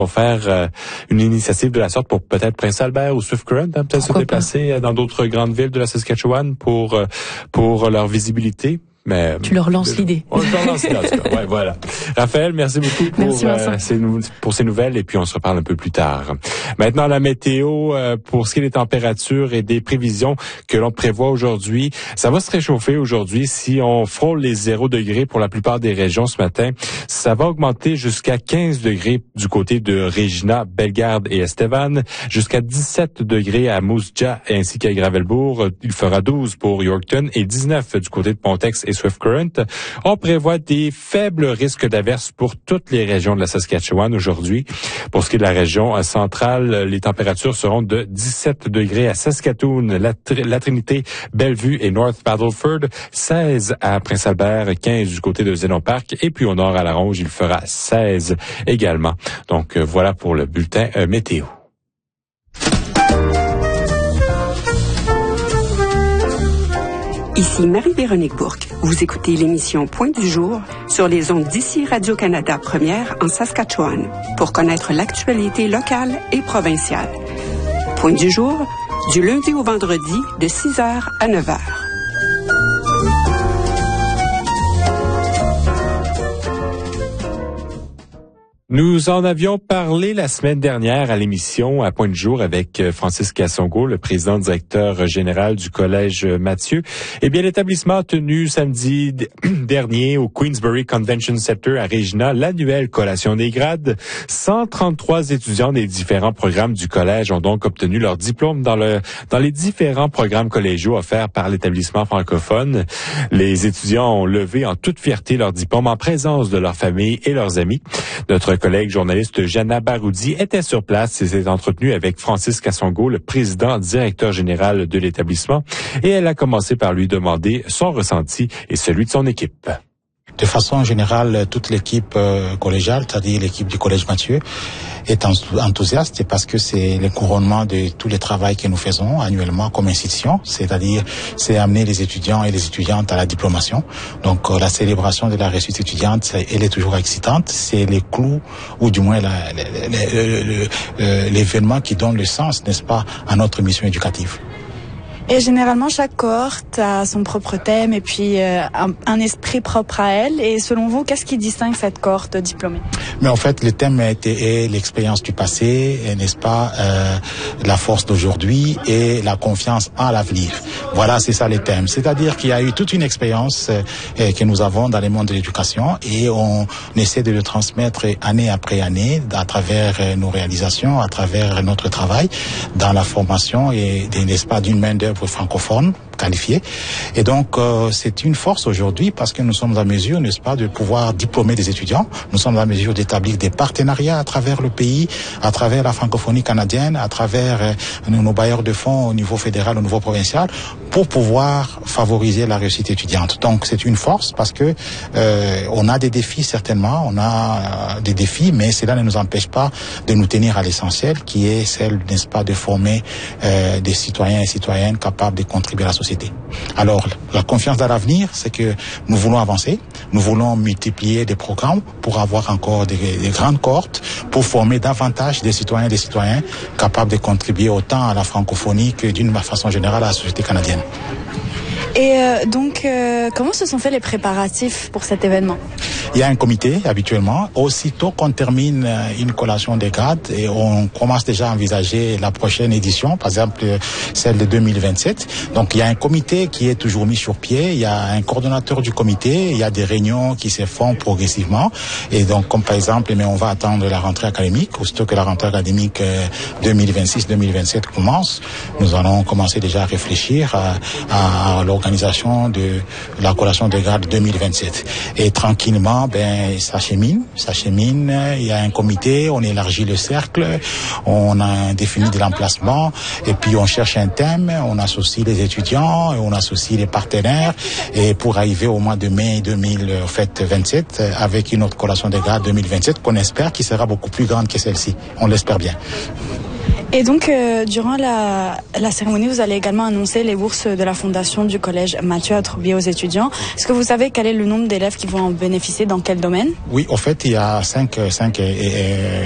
On va faire une initiative de la sorte pour peut-être Prince Albert ou Swift Current, peut-être se déplacer dans d'autres grandes villes de la Saskatchewan pour leur visibilité. Mais tu leur lances l'idée. On leur lance l'idée, en tout cas. Ouais, voilà. Raphaël, merci beaucoup pour ces nouvelles et puis on se reparle un peu plus tard. Maintenant, la météo, pour ce qui est des températures et des prévisions que l'on prévoit aujourd'hui, ça va se réchauffer aujourd'hui. Si on frôle les 0 degrés pour la plupart des régions ce matin, ça va augmenter jusqu'à 15 degrés du côté de Regina, Bellegarde et Estevan, jusqu'à 17 degrés à Moose Jaw ainsi qu'à Gravelbourg. Il fera 12 pour Yorkton et 19 du côté de Pontex et Swift Current. On prévoit des faibles risques d'averses pour toutes les régions de la Saskatchewan aujourd'hui. Pour ce qui est de la région centrale, les températures seront de 17 degrés à Saskatoon, la Trinité, Bellevue et North Battleford, 16 à Prince-Albert, 15 du côté de Zénon Park et puis au nord à La Ronge, il fera 16 également. Donc voilà pour le bulletin météo. Ici Marie-Véronique Bourque. Vous écoutez l'émission Point du jour sur les ondes d'ici Radio-Canada Première en Saskatchewan pour connaître l'actualité locale et provinciale. Point du jour, du lundi au vendredi de 6h à 9h. Nous en avions parlé la semaine dernière à l'émission à Point de jour avec Francis Kassongo, le président directeur général du Collège Mathieu. Eh bien, l'établissement a tenu samedi dernier au Queensbury Convention Centre à Regina l'annuelle collation des grades. 133 étudiants des différents programmes du collège ont donc obtenu leur diplôme dans les différents programmes collégiaux offerts par l'établissement francophone. Les étudiants ont levé en toute fierté leur diplôme en présence de leurs familles et leurs amis. Notre collègue journaliste Jana Baroudi était sur place et s'est entretenue avec Francis Kassongo, le président directeur général de l'établissement, et elle a commencé par lui demander son ressenti et celui de son équipe. De façon générale, toute l'équipe collégiale, c'est-à-dire l'équipe du Collège Mathieu, est enthousiaste parce que c'est le couronnement de tout le travail que nous faisons annuellement comme institution, c'est-à-dire c'est amener les étudiants et les étudiantes à la diplomation. Donc la célébration de la réussite étudiante, elle est toujours excitante, c'est les clous ou du moins l'événement qui donne le sens, n'est-ce pas, à notre mission éducative. Et généralement, chaque cohorte a son propre thème et puis un esprit propre à elle. Et selon vous, qu'est-ce qui distingue cette cohorte diplômée? Mais en fait, le thème est l'expérience du passé, n'est-ce pas, la force d'aujourd'hui et la confiance en l'avenir. Voilà, c'est ça le thème. C'est-à-dire qu'il y a eu toute une expérience que nous avons dans le monde de l'éducation et on essaie de le transmettre année après année à travers nos réalisations, à travers notre travail dans la formation et, n'est-ce pas, d'une main-d'œuvre francophone qualifiés. Et donc, c'est une force aujourd'hui parce que nous sommes en mesure, n'est-ce pas, de pouvoir diplômer des étudiants. Nous sommes en mesure d'établir des partenariats à travers le pays, à travers la francophonie canadienne, à travers nos bailleurs de fonds au niveau fédéral, au niveau provincial, pour pouvoir favoriser la réussite étudiante. Donc, c'est une force parce que on a des défis, certainement. On a des défis, mais cela ne nous empêche pas de nous tenir à l'essentiel, qui est celle, n'est-ce pas, de former des citoyens et citoyennes capables de contribuer à la société. Alors, la confiance dans l'avenir, c'est que nous voulons avancer, nous voulons multiplier des programmes pour avoir encore des grandes cohortes, pour former davantage des citoyens et des citoyens capables de contribuer autant à la francophonie que d'une façon générale à la société canadienne. Et donc, comment se sont faits les préparatifs pour cet événement? Il y a un comité, habituellement. Aussitôt qu'on termine une collation des grades, et on commence déjà à envisager la prochaine édition, par exemple celle de 2027. Donc, il y a un comité qui est toujours mis sur pied. Il y a un coordonnateur du comité. Il y a des réunions qui se font progressivement. Et donc, comme par exemple, mais on va attendre la rentrée académique. Aussitôt que la rentrée académique 2026-2027 commence, nous allons commencer déjà à réfléchir à l'organisation de la collation des grades 2027. Et tranquillement, ça chemine. Il y a un comité, on élargit le cercle, on a défini de l'emplacement, et puis on cherche un thème, on associe les étudiants, et on associe les partenaires, et pour arriver au mois de mai 2027 avec une autre collation des grades 2027 qu'on espère qui sera beaucoup plus grande que celle-ci. On l'espère bien. Et donc, durant la cérémonie, vous allez également annoncer les bourses de la Fondation du Collège Mathieu attribuées aux étudiants. Est-ce que vous savez quel est le nombre d'élèves qui vont en bénéficier, dans quel domaine? Oui, en fait, il y a cinq